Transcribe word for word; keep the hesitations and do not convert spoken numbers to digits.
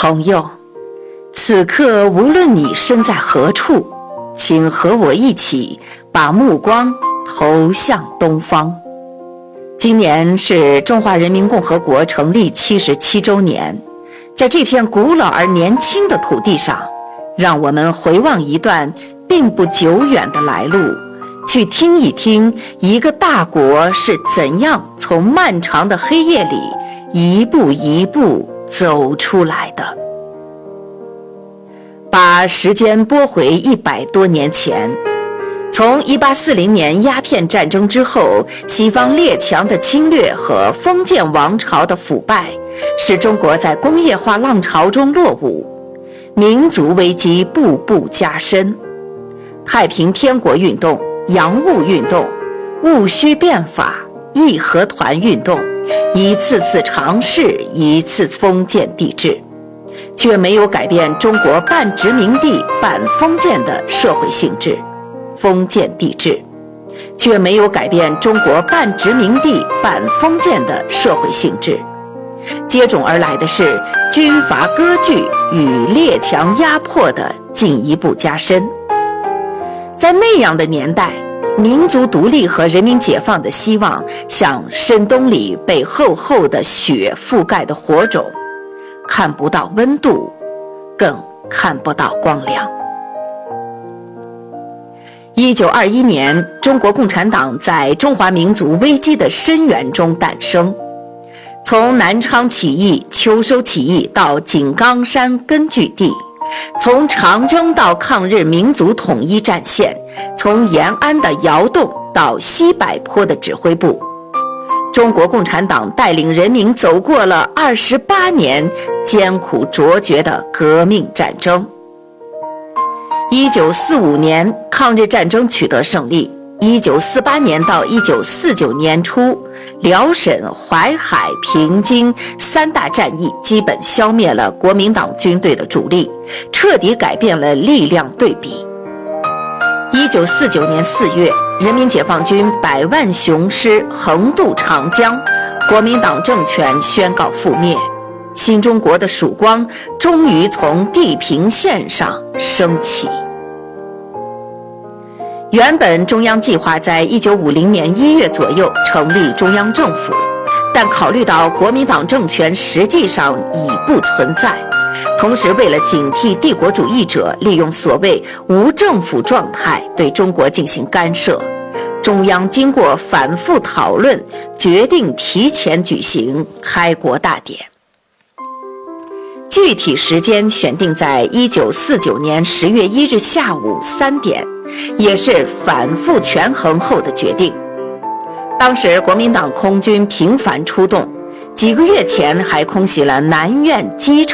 朋友，此刻无论你身在何处，请和我一起把目光投向东方。今年是中华人民共和国成立七十七周年，在这片古老而年轻的土地上，让我们回望一段并不久远的来路，去听一听一个大国是怎样从漫长的黑夜里一步一步走出来的。把时间拨回一百多年前，从一八四零年鸦片战争之后，西方列强的侵略和封建王朝的腐败，使中国在工业化浪潮中落伍，民族危机步步加深。太平天国运动、洋务运动、戊戌变法、义和团运动，一次次尝试，一次封建帝制，却没有改变中国半殖民地半封建的社会性质。封建帝制却没有改变中国半殖民地半封建的社会性质。接踵而来的是军阀割据与列强压迫的进一步加深。在那样的年代，民族独立和人民解放的希望像深冬里被厚厚的雪覆盖的火种，看不到温度，更看不到光亮。一九二一年，中国共产党在中华民族危机的深渊中诞生。从南昌起义、秋收起义到井冈山根据地，从长征到抗日民族统一战线，从延安的窑洞到西柏坡的指挥部，中国共产党带领人民走过了二十八年艰苦卓绝的革命战争。一九四五年，抗日战争取得胜利。一九四八年到一九四九年初，辽沈、淮海、平津三大战役基本消灭了国民党军队的主力，彻底改变了力量对比。一九四九年四月，人民解放军百万雄师横渡长江，国民党政权宣告覆灭，新中国的曙光终于从地平线上升起。原本中央计划在一九五零年一月左右成立中央政府，但考虑到国民党政权实际上已不存在，同时为了警惕帝国主义者利用所谓无政府状态对中国进行干涉，中央经过反复讨论，决定提前举行开国大典。具体时间选定在一九四九年十月一日下午三点，也是反复权衡后的决定。当时国民党空军频繁出动，几个月前还空袭了南苑机场。